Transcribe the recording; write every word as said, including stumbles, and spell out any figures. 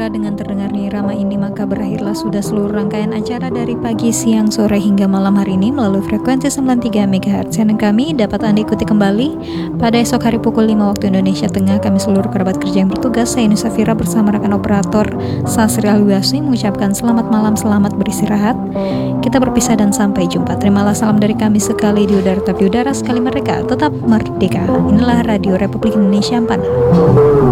saudara, dengan terdengarnya irama ini maka berakhirlah sudah seluruh rangkaian acara dari pagi, siang, sore hingga malam hari ini melalui frekuensi sembilan puluh tiga megahertz yang kami dapat Anda ikuti kembali pada esok hari pukul lima waktu Indonesia Tengah. Kami seluruh kerabat kerja yang bertugas, saya Nusa Fira bersama rekan operator Sasri Alwiasmi mengucapkan selamat malam, selamat beristirahat. Kita berpisah dan sampai jumpa. Terimalah salam dari kami sekali di udara, tetap di udara, sekali mereka tetap merdeka. Inilah Radio Republik Indonesia Ampana.